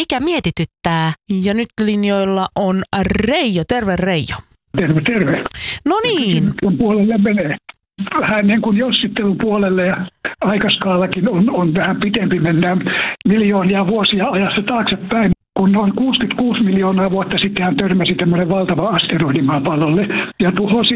Mikä mietityttää? Ja nyt linjoilla on Reijo. Terve Reijo. Terve, terve. No niin. Puolelle menee. Vähän niin kuin jossittelun puolelle ja aikaskaalakin on vähän pitempi. Mennään miljoonia vuosia ajassa taaksepäin. Kun noin 66 miljoonaa vuotta sitten hän törmäsi tämmöinen valtava asteroidi maapallolle ja tuhosi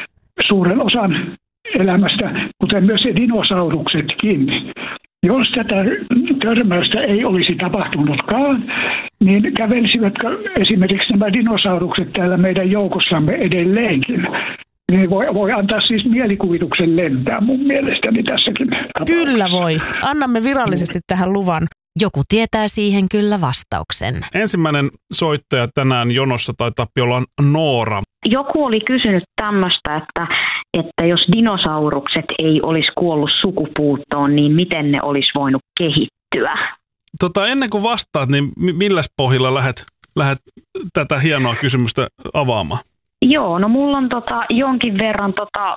suuren osan elämästä, kuten myös dinosauruksetkin. Jos tätä törmäystä ei olisi tapahtunutkaan, niin kävelisivätkö esimerkiksi nämä dinosaurukset täällä meidän joukossamme edelleenkin? Niin voi antaa siis mielikuvituksen lentää mun mielestäni tässäkin tapauksessa. Kyllä voi. Annamme virallisesti tähän luvan. Joku tietää siihen kyllä vastauksen. Ensimmäinen soittaja tänään jonossa taitaa olla Noora. Joku oli kysynyt tämmöistä, että jos dinosaurukset ei olisi kuollut sukupuuttoon, niin miten ne olisi voinut kehittyä? Ennen kuin vastaat, niin milläs pohjalla lähdet tätä hienoa kysymystä avaamaan? Joo, no mulla on jonkin verran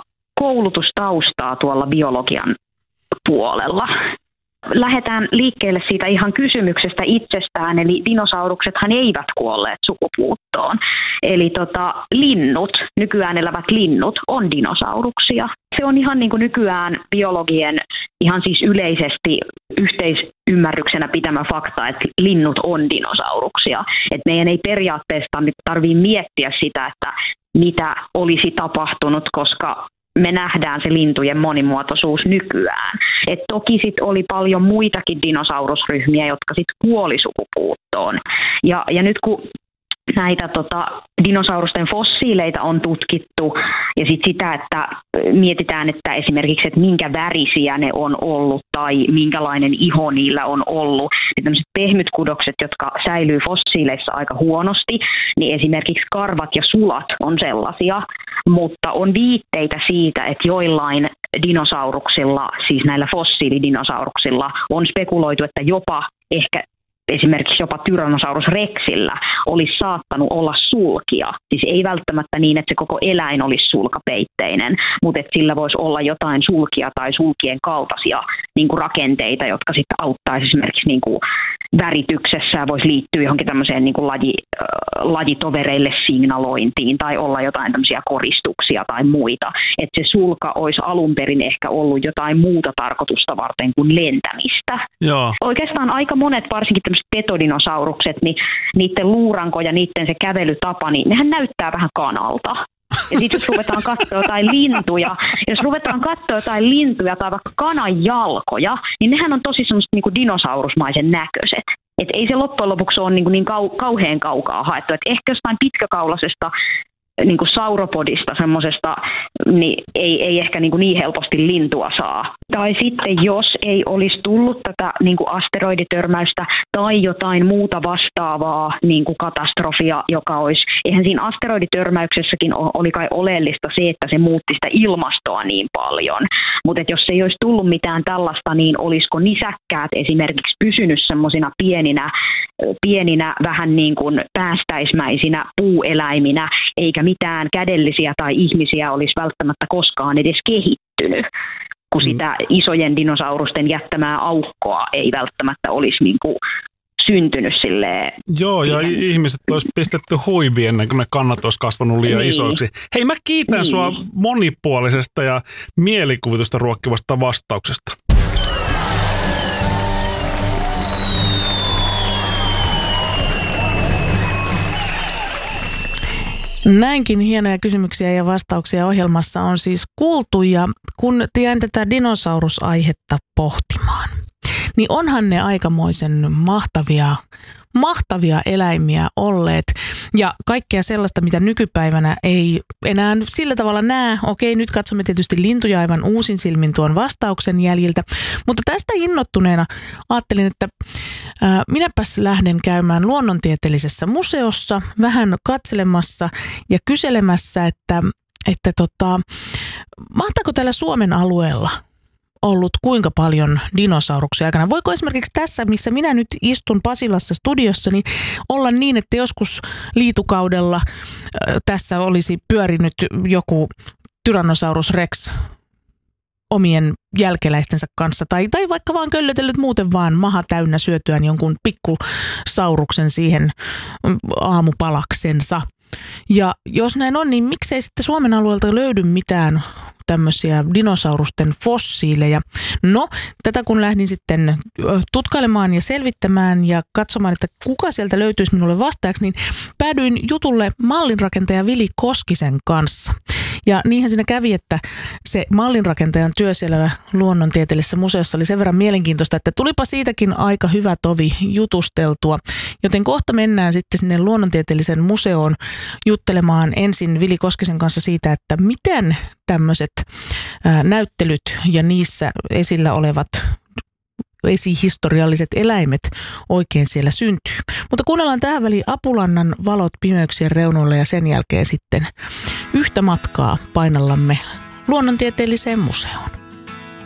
koulutustaustaa tuolla biologian puolella. Lähdetään liikkeelle siitä ihan kysymyksestä itsestään, eli dinosauruksethan eivät kuolleet sukupuuttoon. Eli linnut, nykyään elävät linnut, on dinosauruksia. Se on ihan niin kuin nykyään biologien ihan siis yleisesti yhteisymmärryksenä pitämä fakta, että linnut on dinosauruksia. Että meidän ei periaatteessa nyt tarvitse miettiä sitä, että mitä olisi tapahtunut, koska me nähdään se lintujen monimuotoisuus nykyään. Et toki sit oli paljon muitakin dinosaurusryhmiä, jotka sit kuoli sukupuuttoon. Ja nyt kun näitä dinosaurusten fossiileita on tutkittu ja sit sitä, että mietitään, että esimerkiksi, että minkä värisiä ne on ollut tai minkälainen iho niillä on ollut. Ja tämmöiset pehmytkudokset, jotka säilyy fossiileissa aika huonosti, niin esimerkiksi karvat ja sulat on sellaisia, mutta on viitteitä siitä, että joillain dinosauruksilla, siis näillä fossiilidinosauruksillla, on spekuloitu, että esimerkiksi jopa Tyrannosaurus rexillä olisi saattanut olla sulkia. Siis ei välttämättä niin, että se koko eläin olisi sulkapeitteinen, mutta että sillä voisi olla jotain sulkia tai sulkien kaltaisia niin kuin rakenteita, jotka sitten auttaisi esimerkiksi niin kuin värityksessä ja voisi liittyä johonkin tämmöiseen niin kuin lajitovereille signalointiin tai olla jotain tämmöisiä koristuksia tai muita. Että se sulka olisi alun perin ehkä ollut jotain muuta tarkoitusta varten kuin lentämistä. Joo. Oikeastaan aika monet, varsinkin tämmöiset petodinosaurukset, niin niiden luuranko ja niiden se kävelytapa, niin nehän näyttää vähän kanalta. Ja sitten jos ruvetaan katsoa jotain lintuja, tai vaikka kanan jalkoja, niin nehän on tosi semmoiset niin kuin dinosaurusmaisen näköiset. Et ei se loppujen lopuksi ole niin kauhean kaukaa haettu. Et ehkä jostain pitkäkaulaisesta niin kuin sauropodista semmoisesta, niin ei ehkä niin helposti lintua saa. Tai sitten jos ei olisi tullut tätä niin kuin asteroiditörmäystä tai jotain muuta vastaavaa niin kuin katastrofia, joka olisi, eihän siinä asteroiditörmäyksessäkin oli kai oleellista se, että se muutti sitä ilmastoa niin paljon. Mutta jos ei olisi tullut mitään tällaista, niin olisiko nisäkkäät esimerkiksi pysynyt semmoisina pieninä vähän niin kuin päästäismäisinä puueläiminä, eikä mitään kädellisiä tai ihmisiä olisi välttämättä koskaan edes kehittynyt, kun sitä isojen dinosaurusten jättämää aukkoa ei välttämättä olisi niin kuin syntynyt silleen. Joo, ja ihmiset olisi pistetty huiviin ennen kuin ne kannat olisi kasvanut liian isoiksi. Hei, mä kiitän sua monipuolisesta ja mielikuvitusta ruokkivasta vastauksesta. Näinkin hienoja kysymyksiä ja vastauksia ohjelmassa on siis kuultu, ja kun jään tätä dinosaurusaihetta pohtimaan, niin onhan ne aikamoisen mahtavia eläimiä olleet ja kaikkea sellaista, mitä nykypäivänä ei enää sillä tavalla näe. Okei, nyt katsomme tietysti lintuja aivan uusin silmin tuon vastauksen jäljiltä, mutta tästä innoittuneena ajattelin, että minäpäs lähden käymään luonnontieteellisessä museossa vähän katselemassa ja kyselemässä, että mahtaako täällä Suomen alueella ollut kuinka paljon dinosauruksia aikana. Voiko esimerkiksi tässä, missä minä nyt istun Pasilassa studiossa, niin olla niin, että joskus liitukaudella tässä olisi pyörinyt joku Tyrannosaurus rex omien jälkeläistensä kanssa tai vaikka vaan köllötellyt muuten vaan maha täynnä syötyään jonkun pikkusauruksen siihen aamupalaksensa. Ja jos näin on, niin miksei sitten Suomen alueelta löydy mitään tämmöisiä dinosaurusten fossiileja. No, tätä kun lähdin sitten tutkailemaan ja selvittämään ja katsomaan, että kuka sieltä löytyisi minulle vastaajaksi, niin päädyin jutulle mallinrakentaja Vili Koskisen kanssa. Ja niinhän siinä kävi, että se mallinrakentajan työ siellä Luonnontieteellisessä museossa oli sen verran mielenkiintoista, että tulipa siitäkin aika hyvä tovi jutusteltua. Joten kohta mennään sitten sinne Luonnontieteellisen museoon juttelemaan ensin Vili Koskisen kanssa siitä, että miten tämmöiset näyttelyt ja niissä esillä olevat esihistorialliset eläimet oikein siellä syntyy. Mutta kuunnellaan tähän väliin Apulannan Valot pimeyksien reunoilla ja sen jälkeen sitten yhtä matkaa painallamme Luonnontieteelliseen museoon.